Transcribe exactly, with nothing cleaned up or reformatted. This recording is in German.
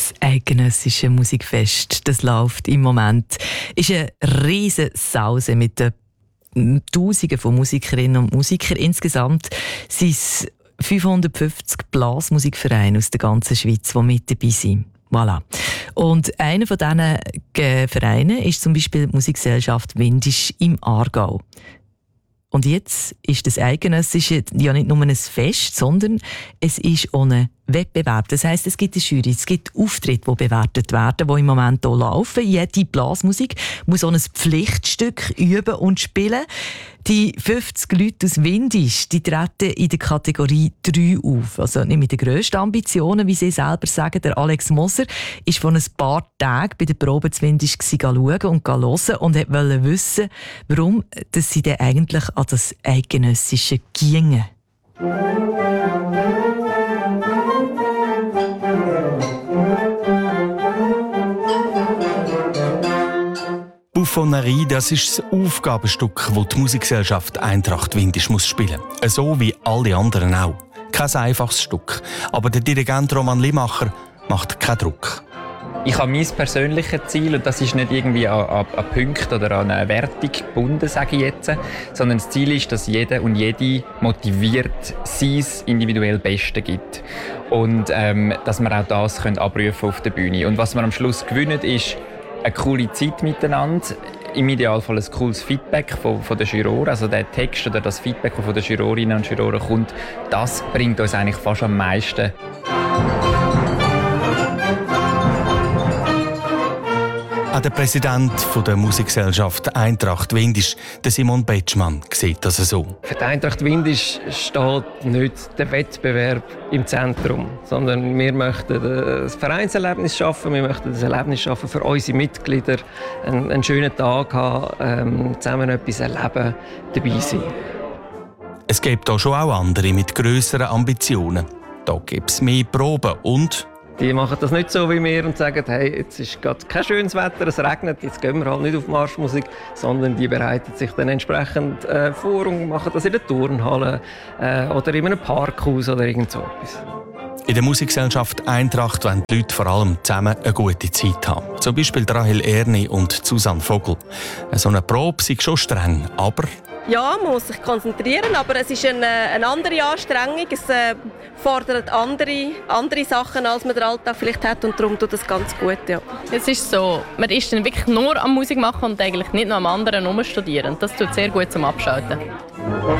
Das eidgenössische Musikfest, das läuft im Moment, ist eine riesen Sause mit den Tausenden von Musikerinnen und Musikern. Insgesamt sind es fünfhundertfünfzig Blasmusikvereine aus der ganzen Schweiz, die mit dabei sind. Voilà. Und einer von diesen Vereinen ist zum Beispiel die Musikgesellschaft Windisch im Aargau. Und jetzt ist das Eidgenössische ja nicht nur ein Fest, sondern es ist auch ein Wettbewerb. Das heisst, es gibt eine Jury, es gibt Auftritte, die bewertet werden, die im Moment hier laufen. Jede Blasmusik muss auch ein Pflichtstück üben und spielen. Die fünfzig Leute aus Windisch, die treten in der Kategorie drei auf. Also nicht mit den grössten Ambitionen, wie sie selber sagen. Der Alex Moser ist vor ein paar Tagen bei der Probe zu Windisch schauen und hören und wollte wissen, warum dass sie denn eigentlich an das Eidgenössische gingen. Buffonerie, das ist das Aufgabenstück, das die Musikgesellschaft Eintracht Windisch muss spielen muss. So wie alle anderen auch. Kein einfaches Stück. Aber der Dirigent Roman Limacher macht keinen Druck. Ich habe mein persönliches Ziel, und das ist nicht irgendwie an, an, an Punkte oder an eine Wertung gebunden, sage ich jetzt, sondern das Ziel ist, dass jeder und jede motiviert sein individuell Beste gibt. Und ähm, dass wir auch das können abrufen auf der Bühne. Und was wir am Schluss gewinnen, ist eine coole Zeit miteinander, im Idealfall ein cooles Feedback von, von den Juroren, also der Text oder das Feedback, das von den Jurorinnen und Juroren kommt, das bringt uns eigentlich fast am meisten. Auch der Präsident der Musikgesellschaft Eintracht Windisch, der Simon Betschmann, sieht das so. Für die Eintracht Windisch steht nicht der Wettbewerb im Zentrum, sondern wir möchten das Vereinserlebnis schaffen, wir möchten das Erlebnis schaffen für unsere Mitglieder, einen, einen schönen Tag haben, ähm, zusammen etwas erleben, dabei sein. Es gibt auch schon auch andere mit grösseren Ambitionen. Da gibt es mehr Proben und die machen das nicht so wie wir und sagen, hey, jetzt ist gerade kein schönes Wetter, es regnet, jetzt gehen wir halt nicht auf Marschmusik, sondern die bereiten sich dann entsprechend äh, vor und machen das in der Turnhalle äh, oder in einem Parkhaus oder irgend so etwas. In der Musikgesellschaft Eintracht wollen die Leute vor allem zusammen eine gute Zeit haben. Zum Beispiel Rahel Erni und Susanne Vogel. So eine Probe ist schon streng, aber ja, man muss sich konzentrieren, aber es ist eine, eine andere Anstrengung. Es äh, fordert andere, andere Sachen, als man den Alltag vielleicht hat, und darum tut das ganz gut. Ja. Es ist so, man ist dann wirklich nur am Musik machen und eigentlich nicht noch am anderen herumstudieren. Das tut sehr gut zum Abschalten.